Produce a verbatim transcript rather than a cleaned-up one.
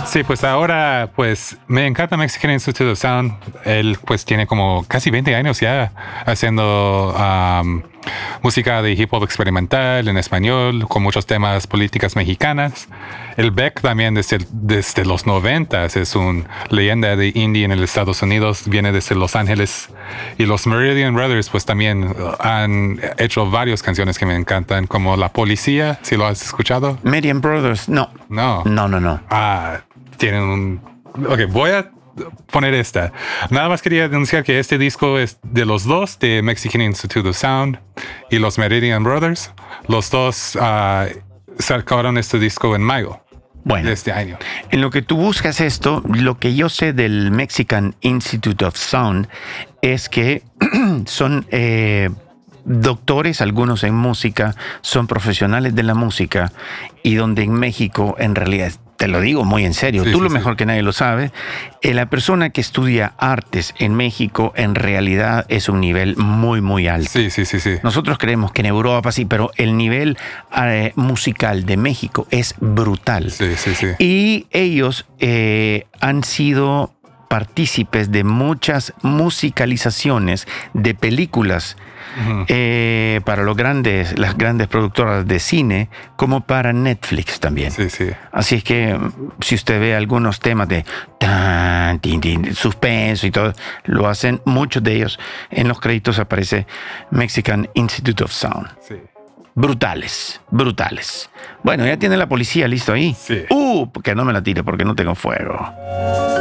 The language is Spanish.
Sí, pues ahora, pues me encanta Mexican Institute of Sound. Él pues tiene como casi veinte años ya haciendo um, música de hip hop experimental en español, con muchos temas políticas mexicanas. El Beck también desde, desde los noventas es una leyenda de indie en los Estados Unidos, viene desde Los Ángeles. Y los Meridian Brothers pues también han hecho varias canciones que me encantan, como La Policía, si lo has escuchado. Meridian Brothers, no. No. No, no, no. Ah, tienen un... Ok, voy a poner esta. Nada más quería anunciar que este disco es de los dos, de Mexican Institute of Sound y los Meridian Brothers. Los dos uh, sacaron este disco en mayo bueno, de este año. En lo que tú buscas esto, lo que yo sé del Mexican Institute of Sound es que son... Eh, doctores, algunos en música, son profesionales de la música, y donde en México, en realidad, te lo digo muy en serio, sí, tú sí, lo sí. mejor que nadie lo sabe, eh, la persona que estudia artes en México en realidad es un nivel muy, muy alto. Sí, sí, sí, sí. Nosotros creemos que en Europa sí, pero el nivel eh, musical de México es brutal. Sí, sí, sí. Y ellos eh, han sido partícipes de muchas musicalizaciones de películas uh-huh. eh, para los grandes, las grandes productoras de cine, como para Netflix también. Sí, sí. Así es que si usted ve algunos temas de tan, tin, tin, suspenso y todo, lo hacen muchos de ellos. En los créditos aparece Mexican Institute of Sound. Sí. Brutales, brutales. Bueno, ya tiene la policía listo ahí. Sí. Uh, que no me la tire porque no tengo fuego.